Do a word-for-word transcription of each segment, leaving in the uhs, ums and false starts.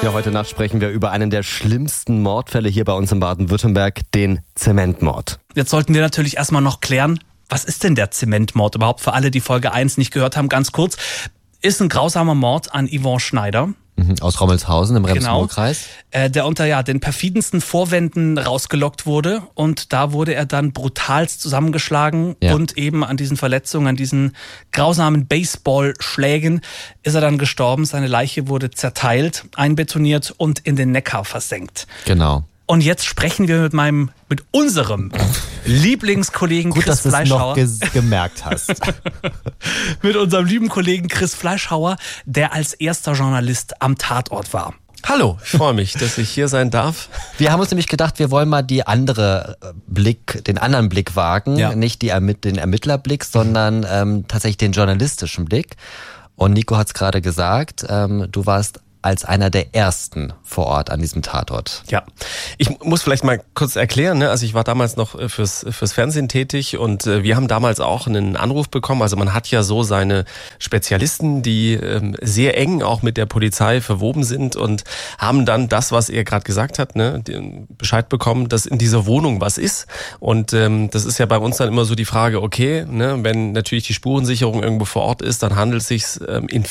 Ja, heute Nacht sprechen wir über einen der schlimmsten Mordfälle hier bei uns in Baden-Württemberg, den Zementmord. Jetzt sollten wir natürlich erstmal noch klären, was ist denn der Zementmord überhaupt? Für alle, die Folge eins nicht gehört haben, ganz kurz. Ist ein grausamer Mord an Yvonne Schneider. Aus Rommelshausen im Rems-Murr-Kreis. Genau, äh, der unter ja, den perfidensten Vorwänden rausgelockt wurde. Und da wurde er dann brutalst zusammengeschlagen. Ja. Und eben an diesen Verletzungen, an diesen grausamen Baseballschlägen ist er dann gestorben. Seine Leiche wurde zerteilt, einbetoniert und in den Neckar versenkt. Genau. Und jetzt sprechen wir mit meinem, mit unserem Lieblingskollegen Gut, Chris dass Fleischhauer. Gut, dass du es noch gemerkt hast. Mit unserem lieben Kollegen Chris Fleischhauer, der als erster Journalist am Tatort war. Hallo, ich freue mich, dass ich hier sein darf. Wir haben uns nämlich gedacht, wir wollen mal die andere Blick, den anderen Blick wagen. Ja. Nicht die Ermitt- den Ermittlerblick, sondern ähm, tatsächlich den journalistischen Blick. Und Nico hat es gerade gesagt, ähm, du warst als einer der ersten vor Ort an diesem Tatort. Ja, ich muss vielleicht mal kurz erklären, ne? Also ich war damals noch fürs fürs Fernsehen tätig und äh, wir haben damals auch einen Anruf bekommen. Also man hat ja so seine Spezialisten, die ähm, sehr eng auch mit der Polizei verwoben sind und haben dann das, was er gerade gesagt hat, ne, den Bescheid bekommen, dass in dieser Wohnung was ist. Und ähm, das ist ja bei uns dann immer so die Frage, okay, ne, wenn natürlich die Spurensicherung irgendwo vor Ort ist, dann handelt es sich ähm, in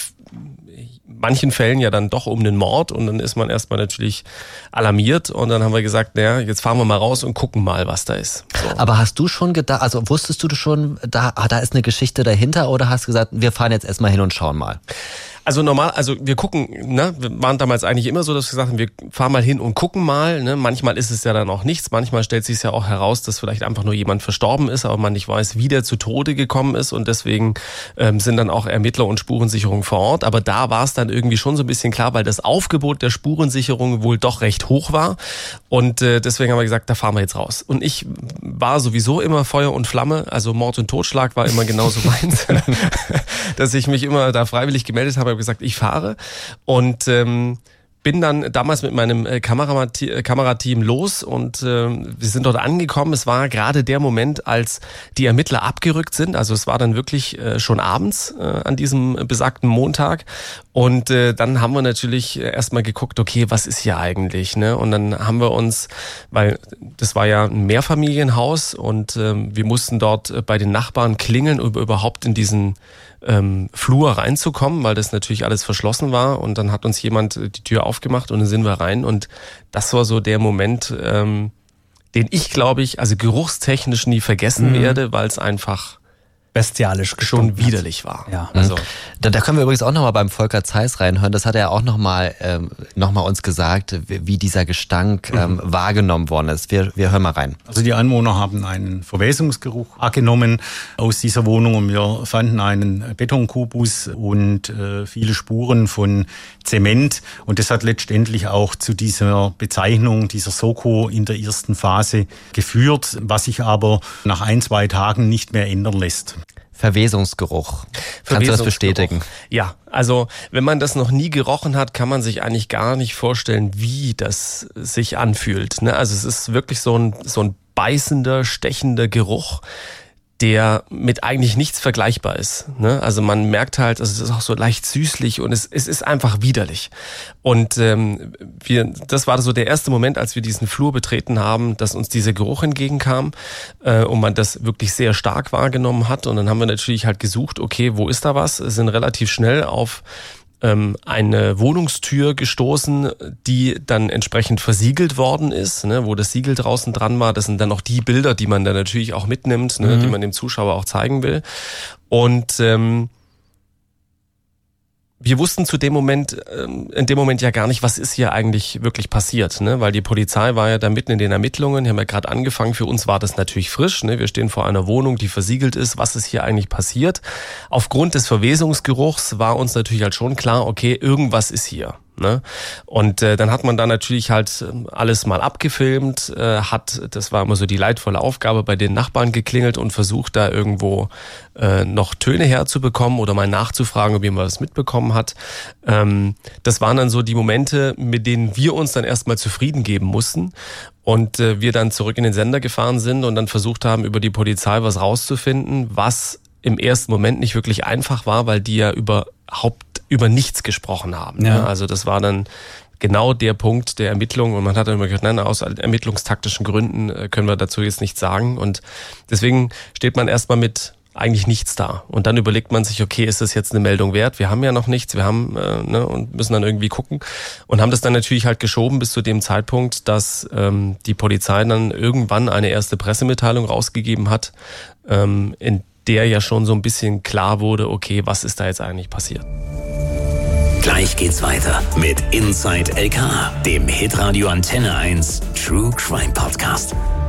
manchen Fällen ja dann doch um einen Mord und dann ist man erstmal natürlich alarmiert und dann haben wir gesagt, naja, jetzt fahren wir mal raus und gucken mal, was da ist. So. Aber hast du schon gedacht, also wusstest du schon, da, da ist eine Geschichte dahinter oder hast du gesagt, wir fahren jetzt erstmal hin und schauen mal? Also normal, also wir gucken, ne, wir waren damals eigentlich immer so, dass wir gesagt haben, wir fahren mal hin und gucken mal, ne, manchmal ist es ja dann auch nichts, manchmal stellt sich ja auch heraus, dass vielleicht einfach nur jemand verstorben ist, aber man nicht weiß, wie der zu Tode gekommen ist und deswegen ähm, sind dann auch Ermittler und Spurensicherung vor Ort, aber da war es dann irgendwie schon so ein bisschen klar, weil das Aufgebot der Spurensicherung wohl doch recht hoch war und äh, deswegen haben wir gesagt, da fahren wir jetzt raus. Und ich war sowieso immer Feuer und Flamme, also Mord und Totschlag war immer genauso meins, dass ich mich immer da freiwillig gemeldet habe, habe gesagt, ich fahre und ähm, bin dann damals mit meinem äh, Kamerati- Kamerateam los und äh, wir sind dort angekommen. Es war gerade der Moment, als die Ermittler abgerückt sind. Also es war dann wirklich äh, schon abends äh, an diesem besagten Montag. Und äh, dann haben wir natürlich erstmal geguckt, okay, was ist hier eigentlich? Ne? Und dann haben wir uns, weil das war ja ein Mehrfamilienhaus und äh, wir mussten dort äh, bei den Nachbarn klingeln, um überhaupt in diesen ähm, Flur reinzukommen, weil das natürlich alles verschlossen war. Und dann hat uns jemand die Tür aufgemacht und dann sind wir rein. Und das war so der Moment, ähm, den ich, glaube ich, also geruchstechnisch nie vergessen mhm. werde, weil es einfach bestialisch schon widerlich war. Ja. Also da, da können wir übrigens auch nochmal beim Volker Zeiss reinhören. Das hat er auch nochmal ähm, noch mal uns gesagt, wie, wie dieser Gestank ähm, mhm. wahrgenommen worden ist. Wir, wir hören mal rein. Also die Anwohner haben einen Verwesungsgeruch wahrgenommen aus dieser Wohnung und wir fanden einen Betonkubus und äh, viele Spuren von Zement und das hat letztendlich auch zu dieser Bezeichnung, dieser Soko in der ersten Phase geführt, was sich aber nach ein, zwei Tagen nicht mehr ändern lässt. Verwesungsgeruch. Kannst du das bestätigen? Ja, also wenn man das noch nie gerochen hat, kann man sich eigentlich gar nicht vorstellen, wie das sich anfühlt. Ne? Also es ist wirklich so ein, so ein beißender, stechender Geruch, der mit eigentlich nichts vergleichbar ist. Ne? Also man merkt halt, also es ist auch so leicht süßlich und es, es ist einfach widerlich. Und ähm, wir, das war so der erste Moment, als wir diesen Flur betreten haben, dass uns dieser Geruch entgegenkam äh, und man das wirklich sehr stark wahrgenommen hat. Und dann haben wir natürlich halt gesucht, okay, wo ist da was? Sind relativ schnell auf eine Wohnungstür gestoßen, die dann entsprechend versiegelt worden ist, ne, wo das Siegel draußen dran war. Das sind dann auch die Bilder, die man dann natürlich auch mitnimmt, ne, mhm. die man dem Zuschauer auch zeigen will. Und ähm, wir wussten zu dem Moment, in dem Moment ja gar nicht, was ist hier eigentlich wirklich passiert, ne? Weil die Polizei war ja da mitten in den Ermittlungen, die haben ja gerade angefangen. Für uns war das natürlich frisch, ne? Wir stehen vor einer Wohnung, die versiegelt ist. Was ist hier eigentlich passiert? Aufgrund des Verwesungsgeruchs war uns natürlich halt schon klar, okay, irgendwas ist hier. Ne? Und äh, dann hat man da natürlich halt alles mal abgefilmt, äh, hat, das war immer so die leidvolle Aufgabe, bei den Nachbarn geklingelt und versucht da irgendwo äh, noch Töne herzubekommen oder mal nachzufragen, ob jemand was mitbekommen hat. Ähm, das waren dann so die Momente, mit denen wir uns dann erstmal zufrieden geben mussten und äh, wir dann zurück in den Sender gefahren sind und dann versucht haben, über die Polizei was rauszufinden, was im ersten Moment nicht wirklich einfach war, weil die ja überhaupt über nichts gesprochen haben. Ja. Also das war dann genau der Punkt der Ermittlung. Und man hat dann immer gesagt, nein, aus ermittlungstaktischen Gründen können wir dazu jetzt nichts sagen. Und deswegen steht man erstmal mit eigentlich nichts da. Und dann überlegt man sich, okay, ist das jetzt eine Meldung wert? Wir haben ja noch nichts, wir haben äh, ne, und müssen dann irgendwie gucken. Und haben das dann natürlich halt geschoben bis zu dem Zeitpunkt, dass ähm, die Polizei dann irgendwann eine erste Pressemitteilung rausgegeben hat, ähm, in der ja schon so ein bisschen klar wurde, okay, was ist da jetzt eigentlich passiert? Gleich geht's weiter mit Inside L K, dem Hitradio Antenne eins True Crime Podcast.